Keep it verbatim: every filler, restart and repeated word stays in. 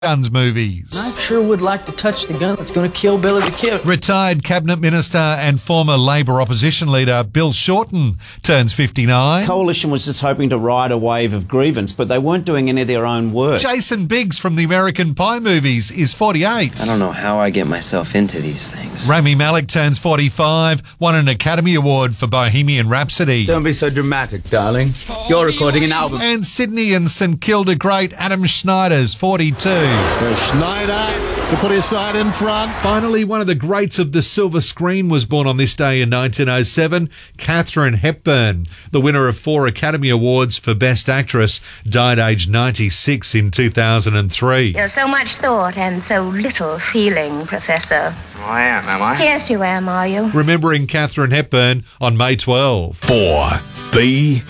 Guns movies. I sure would like to touch the gun that's going to kill Billy the Kid. Retired Cabinet Minister and former Labor opposition leader Bill Shorten turns fifty-nine. Coalition was just hoping to ride a wave of grievance, but they weren't doing any of their own work. Jason Biggs from the American Pie movies is forty-eight. I don't know how I get myself into these things. Rami Malek turns forty-five, won an Academy Award for Bohemian Rhapsody. Don't be so dramatic, darling. You're recording an album. And Sydney and St Kilda great Adam Schneider's forty-two. So Schneider to put his side in front. Finally, one of the greats of the silver screen was born on this day in nineteen oh seven, Katharine Hepburn. The winner of four Academy Awards for Best Actress, died aged ninety-six in two thousand three. There's so much thought and so little feeling, Professor. Oh, I am, am I? Yes, you am, are you? Remembering Katharine Hepburn on May twelfth. four B